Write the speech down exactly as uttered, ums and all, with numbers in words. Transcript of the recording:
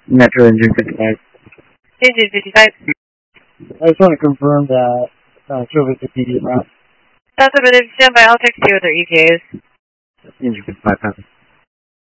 Metro Engine fifty-five. Engine fifty-five. I just want to confirm that uh, service is immediate route. That's a bit of stand by. I'll text you what their E T A is. Engine fifty-five, copy.